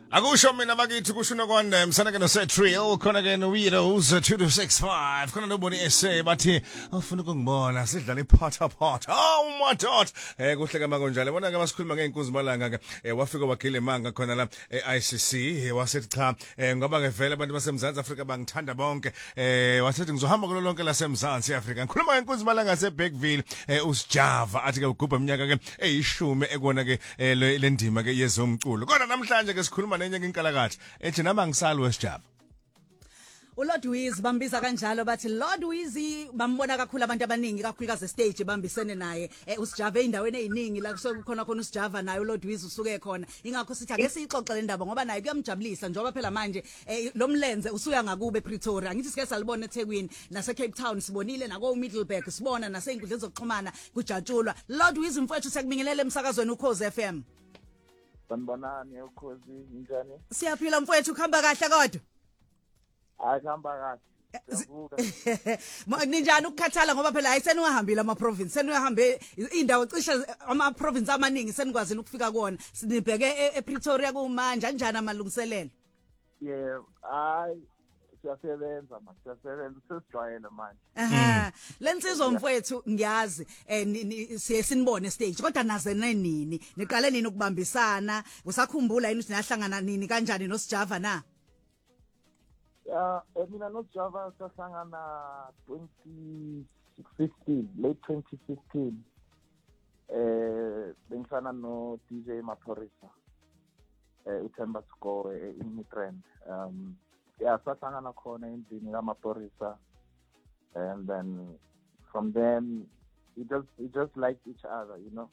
Akusho mina bakithi kusho nokwanda msana ke no set real khona ke no Widows 2265 khona noboni essay bathi ufuna ukungibona sidlala iphotha photha oh my god kuhle ke makonjalo bona ke masikhuluma ngeenkunzi malanga ke wafika wakhile manga khona la eICC wasethi cha ngoba ngevele abantu baseMzansi Afrika bangithanda bonke wasethi ngizohamba kulo lonke laseMzansi Afrika ngikhuluma ngeenkunzi malanga seBackville uSjava athi ke ugubha iminyaka ke eyishumi ekona ke le ndima ke yezomculo kodwa namhlanje ke sikhuluma nenye inkalakatha ethi nama ngisali wesijaba uLord Wiz bambiza kanjalo bathi Lord Wiz bambona kakhulu abantu abaningi kakhulukazi stage bambisene naye uSjava endaweni eziningi la kukhona uSjava naye uLord Wiz usuke khona ingakho sithi ake siyixoxe le ndaba ngoba naye kuyamjabulisa njengoba phela manje lo mlenze usuya ngakube Pretoria ngithi sike salibona eThekwini nase Cape Town sibonile nako Middleburg sibona nase inkundleni zokuxhumana kujatshulwa Lord Wiz mfowethu sekubingelele emsakazweni uKhozi FM Sanibonani ukhozi njani? Siyaphila mfowethu khamba kahle kodwa. Akhamba kahle. Ninjani ukukhathala ngoba phela ayiseni ungahambile ama province seni uyahambe indawo cishe ama province amaningi senikwazile ukufika kuona sinibheke ePretoria kumanje kanjani amalungiselelo? Yeah, siyasebenza sesijwayele manje. Lensizwa mfowethu ngiyazi siye sinibone stage kodwa naze nini niqale nini ukubambisana usakhumbula yini ukuthi nahlangana nini kanjani noSjava na? Mina noSjava sahlangana 2016 late 2015 bengisana no DJ Maphorisa uThemba Score in Midrand sahlangana khona endlini kaMaphorisa and then from then we just liked each other, you know.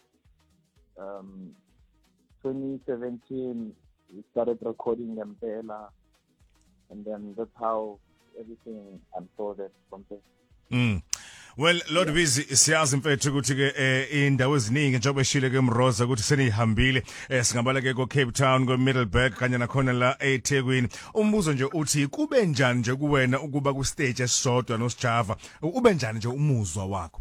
2017 we started recording Mpela and then that's how everything unfolded from there. Well Lord Wiz siyazi mfethu ukuthi ke indawo eziningi njengoba eshile ke Mroza ukuthi senihambile singabala ke ko Cape Town ko Middleburg kanye nakhona la eThekwini umbuzo nje uthi kube njani nje kuwena ukuba ku stage esodwa noSjava ube njani nje umuzwa wakho?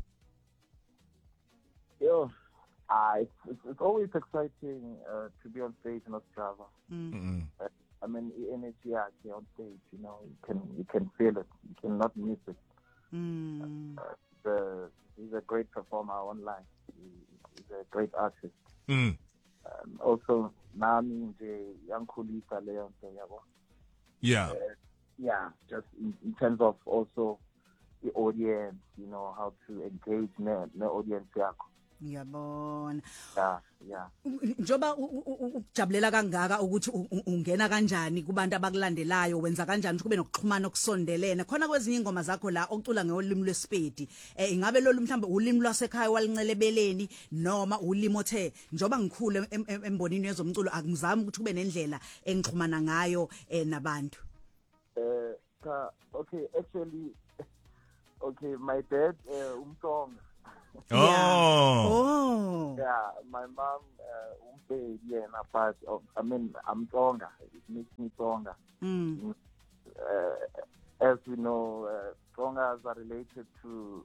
Yo it's always exciting to be on stage noSjava. I mean the energy yakhe on stage, you know, you can feel it, you cannot miss it. He's a great performer online. He's a great artist. Also, nami nje yankhulisa leyo nto yabo. Yeah, just in terms of also the audience, you know, how to engage the audience yakho. Ngiyabona. Yeah. Njoba ukujabulela kangaka ukuthi ungena kanjani kubantu abakulandelayo wenza kanjani kube nokuxhumana okusondelene khona kwezinye ingoma zakho la ocula ngolimi lwesipedi ingabe lo mhlambe ulimi lwasekhaya walincelebeleni noma ulimi othe njoba ngikhule embonini yezomculo akungizami ukuthi kube nendlela engixhumana ngayo nabantu okay my dad umsonga. Yeah, my mom but I mean I'm Tonga. It makes me Tonga. As we know, Tongas are related to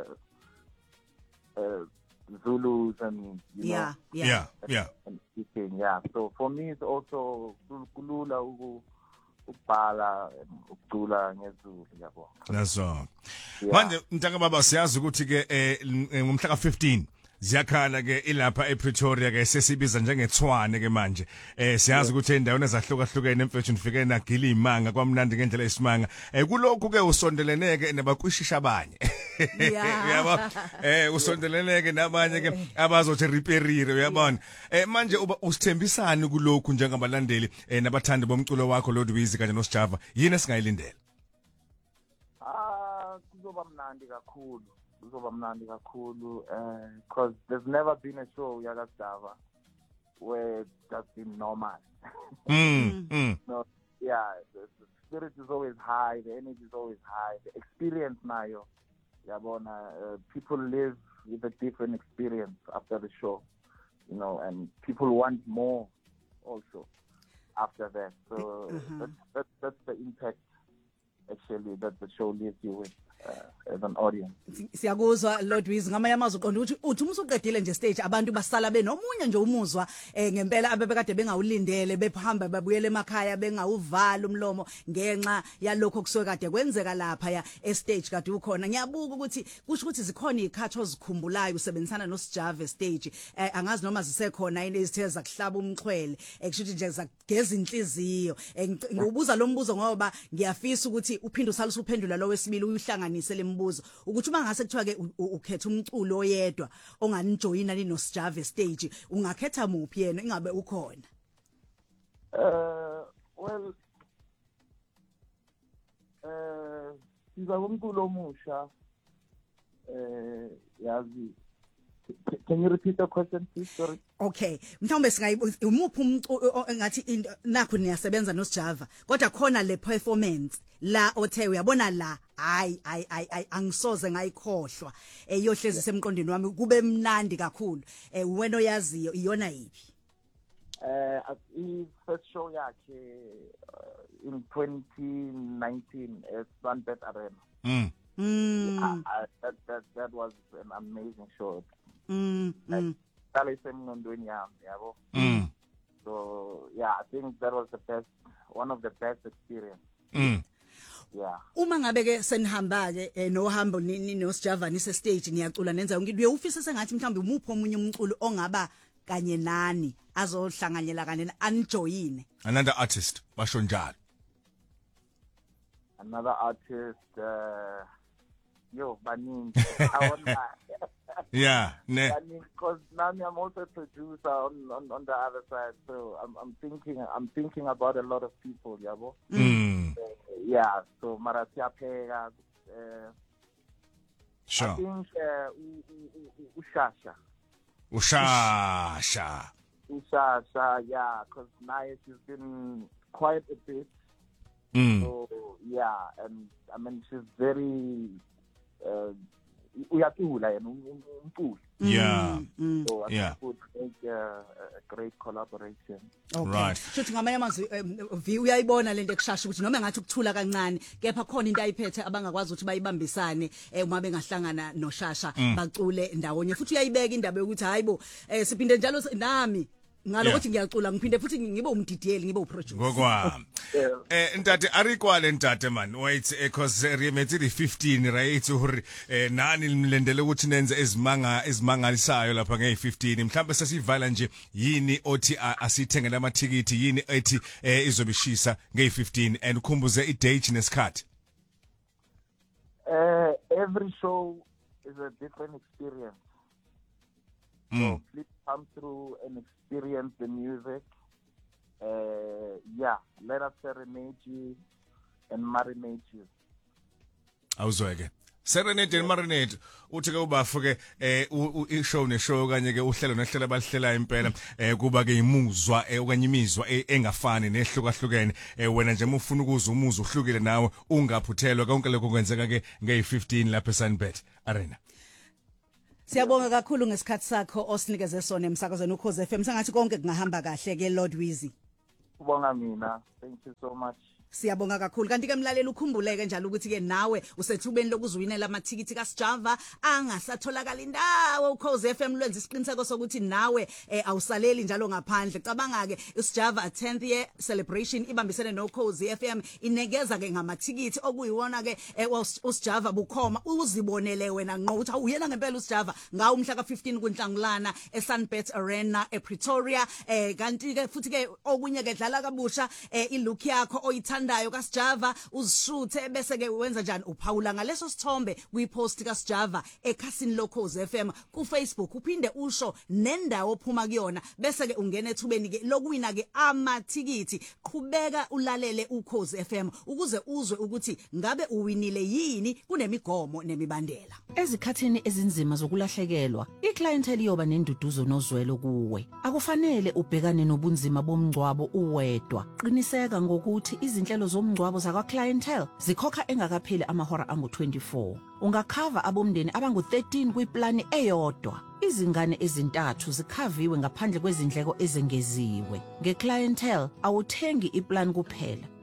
Zulus and you know. Yeah. And speaking, yeah. So for me it's also kulula ukubhala ukucula ngezulu yabo. That's all. Manje mntaka baba siyazi ukuthi ke ngomhla ka15 ziyakhala ke ilapha ePretoria ke sesibiza njengethwane ke manje siyazi ukuthi endaweni ezahlukahlukene mfethu nifike nagila imanga kwamnandi ngendlela esimanga kulokhu ke usondeleneke nabaqwishisha abanye uyabona usondeleneke nabanye ke abazothi repairire uyabona manje uba usithembisani kulokhu njengabalandeli nabathandi bomculo wakho Lord Wiz kanye noSjava yini esingayilindela? Kuzoba mnandi kakhulu because there's never been a show yakaSjava where it's just been normal. No, yeah, the spirit is always high, the energy is always high, the experience nayo yabona people live with a different experience after the show, you know, and people want more also after that. So that's the impact actually that the show leaves you with. as an audience. Siyakuzwa Lord Wiz ngamanye amazwi uqonda ukuthi uthi umsuqedile nje stage abantu basala benomunye nje umuzwa ngempela abebekade bengawulindele bephamba babuyele emakhaya bengawuvala umlomo ngenxa yalokho kusuke kade kwenzeka lapha ya stage kade ukhona ngiyabuka ukuthi kusho ukuthi zikhona izikhathi ozikhumbulayo usebenzisana noSjava stage angazi noma zisekhona yini ezithe zakuhlaba umxhwele kusho ukuthi nje zakugeza inhliziyo ngibuza lo mbuzo ngoba ngiyafisa ukuthi uphinde usalisa uphendula lo wesibili uyihlanganise lembuzo ukuthi uma ngase kuthiwa ke ukhetha umculo oyedwa onganijoyina ninosjava stage ungakhetha muphi yena ingabe ukhona well siza umculo omusha yazi. Can you repeat the question please? Sorry. Okay mhlawumbe singayibuza umuphi umculo ngathi nakho niyasebenza noSjava kodwa khona le performance la othe uyabona la hayi angisoze ngayikhohlwa yohlezi semqondweni wami kube mnandi kakhulu wena oyaziyo iyona yipi I first show yakhe in 2019 at Sunbet Arena. That was an amazing show. So yeah, I think that was one of the best experience. Yeah. Uma ngabe ke senihamba ke nohambo noSjava nise stage niyacula nenza ngibuye ufisa sengathi mhlawumbe umuphi omunye umculo ongaba kanye nani azohlanganyela kanye anjoyine another artist basho njalo another artist baningi I want that. Yeah, because now I'm also a producer on the other side, so I'm thinking about a lot of people, yabo. Yeah, so Maratia Pega, sure. I think Ushasha, yeah, because now she's been quite a bit. So yeah, and I mean she's very uyatula yena umculo. Yeah. So I think it would make a great collaboration. Okay. Right. Futhi ngamanye amazwi uyayibona lento ekushasha ukuthi noma ngathi ukuthula kancane kepha khona into ayiphethe abangakwazi ukuthi bayibambisane uma bengahlangana noShasha bacule ndawonye futhi uyayibeka indaba yokuthi hayibo siphinde njalo nami ngalokuthi ngiyacula ngiphinde futhi ngibe umdidiyeli ngibe uproducer ngokwami ntate arikwale ntate man wait because remethi 15 right hore nani limlendele ukuthi nenze ezimangalisayo lapha nge15 mhlawumbe sesivala nje yini othi asithengele amathikithi yini ethi izobishisa nge15 and ukhumbuze idate nesikhathi every show is a different experience. So please come through and experience the music. Yeah, let us serenade you and marinate you. Awuzweke. Serenade and marinate uthi ke ubafuke ishow neshow kanye ke uhlelo nehlelo abalihlela impela kuba ke imuzwa okanye imizwa engafani nehlukahlukene wena nje ufuna ukuzwa umuzwa uhlukile nawe ungaphuthelwa konke lokho kwenzeka ke nge15 lapha eSunbet Arena. Siyabonga kakhulu ngesikhathi sakho osinikeze sona emsakazweni uKhoze FM sengathi konke kungahamba kahle ke Lord Wizi. Ubonga mina. Thank you so much. Siyabonga kakhulu kanti ke mlaleli ukhumbuleke njalo ukuthi ke nawe usethubeni lokuzwinela amathikithi kaSjava angasatholakala indawo uKhoze FM lwenza isiqiniseko sokuthi nawe awusaleli njalo ngaphandle cabanga ke uSjava 10th year celebration ibambisene noKhoze FM inekeza ke ngamathikithi okuyiwona ke uSjava bukhoma uzibonele wena ngqo ukuthi uyena ngempela uSjava ngawo umhla ka15 kuNhlangulana eSunbet Arena ePretoria kanti ke futhi ke okunye ke dlala kabusha ilook yakho oyithanda ndayo kaSjava uzishuthe bese ke wenza njani uphawula ngaleso sithombe kuyipost kaSjava ekhasini loKhoze FM ku Facebook uphinde usho nendawo ophuma kuyona bese ke ungena ethubeni ke lokuwina ke amathikithi qhubeka ulalele uKhoze FM ukuze uzwe ukuthi ngabe uwinile yini kunemigomo nemibandela ezikhathini ezinzima zokulahlekelwa iclientele yoba nenduduzo nozwelo kuwe akufanele ubhekane nobunzima bomngcwabo uwedwa qiniseka ngokuthi izinhlelo zomngcwabo zakwa clientele zikhokha engakapheli amahora angu24 ungakhava abomndeni abangu13 kwiplani eyodwa izingane ezintathu zikhaviwe ngaphandle kwezindleko ezengeziwe ngeclientele awuthengi iplan kuphela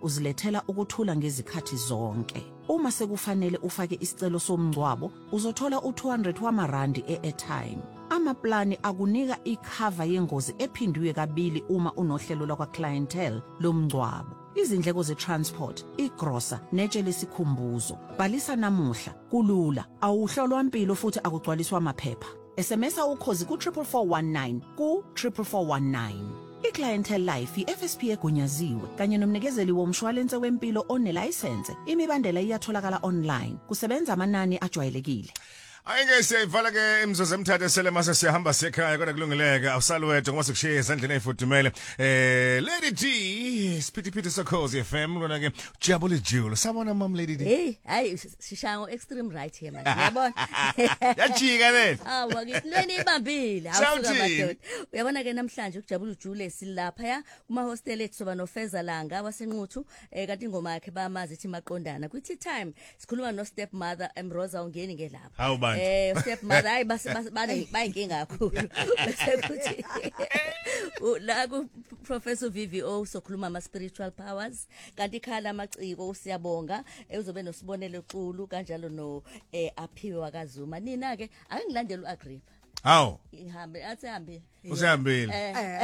uzilethela ukuthula ngezikhathi zonke. Uma sekufanele ufake isicelo somngcwabo, uzothola u200 wamarandi e-airtime. Amaplani akunika icover yengozi ephindwe kabili uma unohlelo lakwa clientele lomngcwabo. Izindleko ze-transport, igrosa, netshe lesikhumbuzo. Bhalisa namuhla, kulula, awuhlolwa impilo futhi akugcwaliswa amaphepha. SMSa ukhozi ku-44419 ku-44419. I-Clientele Life i-FSP egunyaziwe kanye nomnikezeli womshwalense wempilo onelayisense. Imibandela iyatholakala online. Kusebenza amanani ajwayelekile. Ayike siyayivala ke imzozo emthathe sele mase siyahamba sekhaya kodwa kulungileke awusalwethe ngoba sikushiye ezandleni ezifudumele Lady D Spithi Sokhozi FM lona ke Jabule Jule sabona mam Lady D Hey hayi sishango extreme right here manje uyabona yajika le wakihlweni ibambile awusuka madoda uyabona ke namhlanje ukujabula ujule silapha ya kuma hostel ethu soba nofeza langa wasenquthu kanti ingoma yakhe bamazi ithi maqondana ku tea time sikhuluma no step mother Rosa ungeni ke lapha step mother hayi bayinkinga kakhulu bese kuthi la ku Professor VVO sokhuluma ama spiritual powers kanti ikhala amaciko usiyabonga uzobe nosibonele uqulu kanjalo no aphiwe wakazuma nina ke ake ngilandele uAgrippa hawo ihambe athi hambe usihambile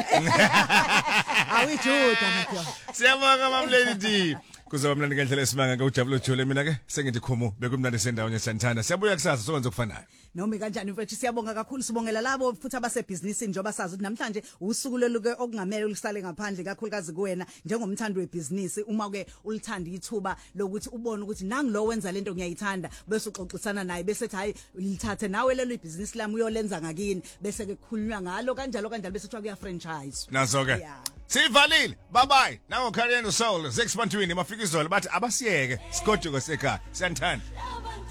awijuda manje siyabonga mam Lady D kuzoba mnandi ngendlela esimanga ke ujabule Jule mina ke sengithi khomo bekumnandi sendaweni santhanda siyabuya kusasa sokwenza okufanayo noma kanjani mfethu siyabonga kakhulu sibongela labo futhi abasebhizinisini njoba sazi ukuthi namhlanje usuku leluke okungamele ulisale ngaphandle kakhulukazi kuwena njengomthandi webhizinisi uma ke ulithanda ithuba lokuthi ubone ukuthi nangilo wenza lento ngiyayithanda bese uxoxisana naye bese ethi hayi lithathe nawe lelo ibhizinisi lami uyolenza ngakini bese ke kukhulunywa ngalo kanjalo bese kuthiwa kuya franchise nazo ke sivalile bye bye nango Carrier Soul 6.2 mafika izolo bathi abasiyeke sigojuko sekhaya siyanthanda